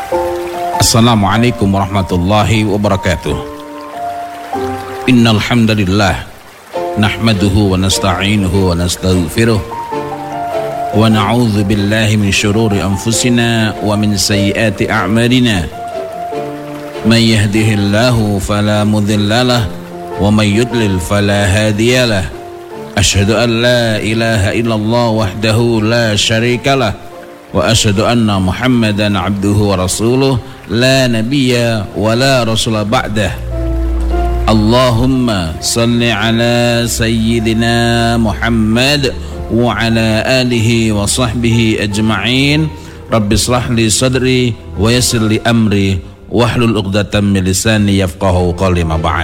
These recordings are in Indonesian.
Assalamualaikum warahmatullahi wabarakatuh. Innal hamdalillah nahmaduhu wa nasta'inuhu wa nastaghfiruh wa na'udzu billahi min syururi anfusina wa min sayyiati a'malina. May yahdihillahu fala mudhillalah wa may yudlil fala hadiyalah. Asyhadu an la ilaha illallah wahdahu la syarikalah wa asyhadu anna Muhammadan abduhu wa rasuluh la nabiyya wa la rasula ba'dah. Allahumma salli ala sayyidina Muhammad wa ala alihi wa sahbihi ajma'in. Rabbi shrah li sadri wa yassir li amri wahlul 'uqdatam min lisani yafqahu qawli ma ba'd.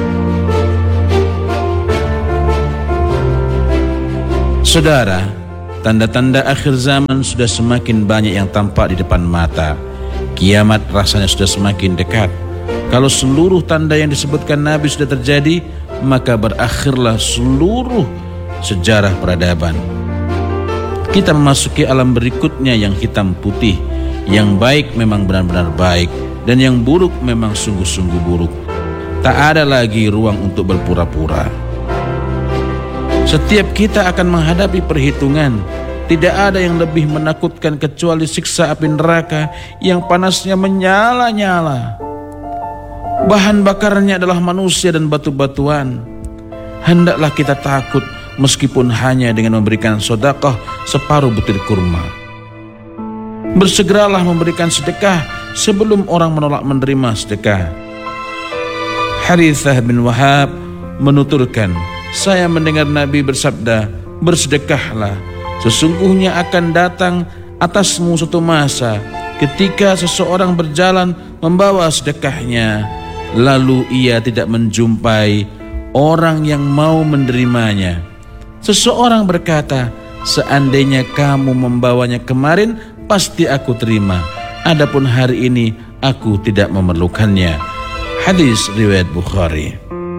Saudara, tanda-tanda akhir zaman sudah semakin banyak yang tampak di depan mata. Kiamat rasanya sudah semakin dekat. Kalau seluruh tanda yang disebutkan Nabi sudah terjadi, maka berakhirlah seluruh sejarah peradaban. Kita memasuki alam berikutnya yang hitam putih. Yang baik memang benar-benar baik, dan yang buruk memang sungguh-sungguh buruk. Tak ada lagi ruang untuk berpura-pura. Setiap kita akan menghadapi perhitungan. Tidak ada yang lebih menakutkan kecuali siksa api neraka yang panasnya menyala-nyala. Bahan bakarnya adalah manusia dan batu-batuan. Hendaklah kita takut meskipun hanya dengan memberikan sedekah separuh butir kurma. Bersegeralah memberikan sedekah sebelum orang menolak menerima sedekah. Harithah bin Wahab menuturkan, saya mendengar Nabi bersabda, bersedekahlah. Sesungguhnya akan datang atasmu suatu masa ketika seseorang berjalan membawa sedekahnya, lalu ia tidak menjumpai orang yang mau menerimanya. Seseorang berkata, seandainya kamu membawanya kemarin, pasti aku terima. Adapun hari ini aku tidak memerlukannya. Hadis riwayat Bukhari.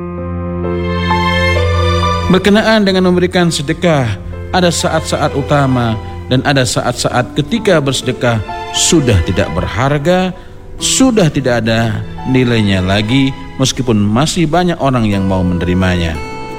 Berkenaan dengan memberikan sedekah, ada saat-saat utama dan ada saat-saat ketika bersedekah sudah tidak berharga, sudah tidak ada nilainya lagi, meskipun masih banyak orang yang mau menerimanya.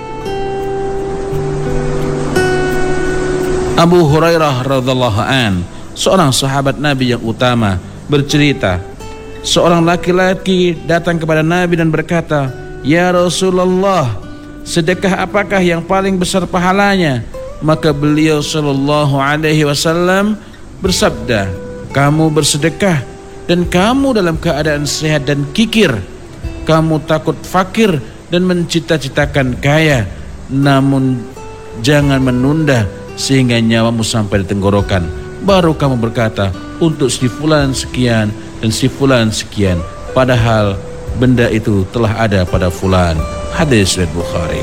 Abu Hurairah radhiyallahu an, seorang sahabat Nabi yang utama, bercerita, seorang laki-laki datang kepada Nabi dan berkata, "Ya Rasulullah, sedekah apakah yang paling besar pahalanya?" Maka beliau sallallahu alaihi wasallam bersabda, "Kamu bersedekah dan kamu dalam keadaan sehat dan kikir. Kamu takut fakir dan mencita-citakan kaya, namun jangan menunda sehingga nyawamu sampai di tenggorokan. Baru kamu berkata, untuk si fulan sekian dan si fulan sekian, padahal benda itu telah ada pada fulan." Hadis riwayat Bukhari.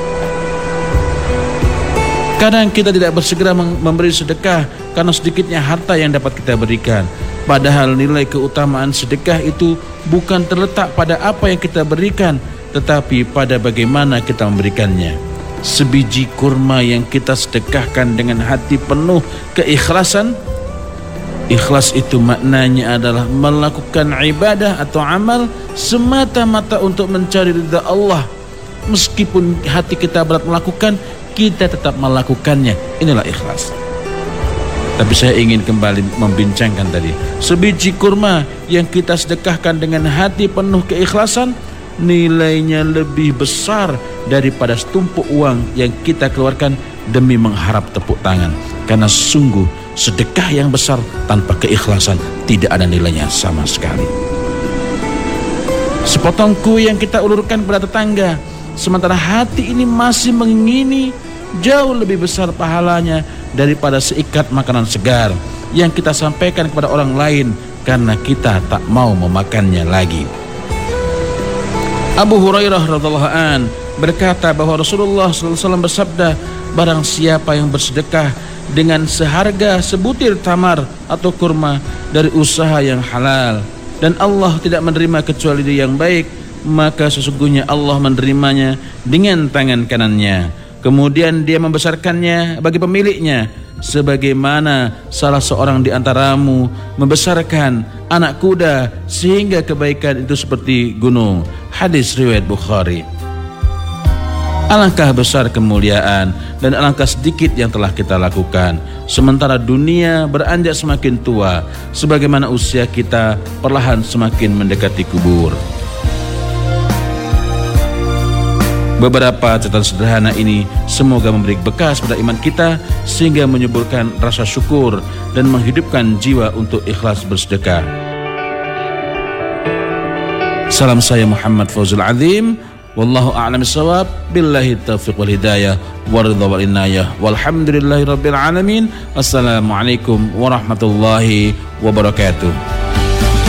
Kadang kita tidak bersegera memberi sedekah karena sedikitnya harta yang dapat kita berikan. Padahal nilai keutamaan sedekah itu bukan terletak pada apa yang kita berikan, tetapi pada bagaimana kita memberikannya. Sebiji kurma yang kita sedekahkan dengan hati penuh keikhlasan, ikhlas itu maknanya adalah melakukan ibadah atau amal semata-mata untuk mencari ridha Allah. Meskipun hati kita berat melakukan, kita tetap melakukannya. Inilah ikhlas. Tapi saya ingin kembali membincangkan tadi, sebiji kurma yang kita sedekahkan dengan hati penuh keikhlasan, nilainya lebih besar daripada setumpuk uang yang kita keluarkan demi mengharap tepuk tangan. Karena sungguh sedekah yang besar tanpa keikhlasan tidak ada nilainya sama sekali. Sepotong kue yang kita ulurkan kepada tetangga, sementara hati ini masih mengingini, jauh lebih besar pahalanya daripada seikat makanan segar yang kita sampaikan kepada orang lain karena kita tak mau memakannya lagi. Abu Hurairah radhiyallahu an berkata bahwa Rasulullah SAW bersabda, barang siapa yang bersedekah dengan seharga sebutir tamar atau kurma dari usaha yang halal dan Allah tidak menerima kecuali dia yang baik, maka sesungguhnya Allah menerimanya dengan tangan kanannya. Kemudian dia membesarkannya bagi pemiliknya sebagaimana salah seorang di antaramu membesarkan anak kuda sehingga kebaikan itu seperti gunung. Hadis riwayat Bukhari. Alangkah besar kemuliaan dan alangkah sedikit yang telah kita lakukan, sementara dunia beranjak semakin tua, sebagaimana usia kita perlahan semakin mendekati kubur. Beberapa catatan sederhana ini semoga memberi bekas pada iman kita sehingga menyuburkan rasa syukur dan menghidupkan jiwa untuk ikhlas bersedekah. Salam saya Muhammad Fauzul Azim. Wallahu a'lam bissawab. Billahi taufiq wal hidayah waridha wal inayah. Walhamdulillahi rabbil alamin. Assalamualaikum warahmatullahi wabarakatuh.